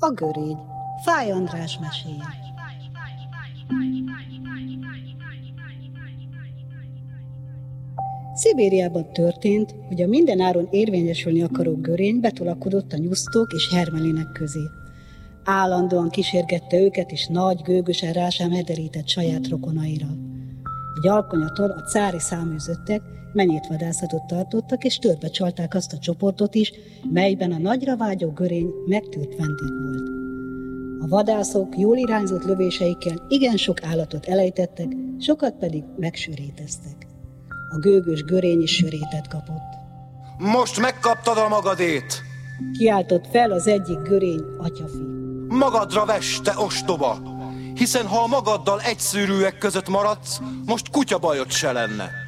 A görény. Fáy András meséje. Szibériában történt, hogy a mindenáron érvényesülni akaró görény betolakodott a nyusztók és Hermelinek közé. Állandóan kísérgette őket, és nagy, gőgösen rá sem hederített saját rokonaira. Egy alkonyaton a cári száműzöttek menyétvadászatot tartottak, és törbe csalták azt a csoportot is, melyben a nagyra vágyó görény megtűrt vendég volt. A vadászok jól irányzott lövéseikkel igen sok állatot elejtettek, sokat pedig megsöréteztek. A gőgös görény is sörétet kapott. Most megkaptad a magadét! Kiáltott fel az egyik görény atyafi. Magadra vess, te ostoba! Hiszen ha a magaddal egyszűrűek között maradsz, most kutyabajod se lenne.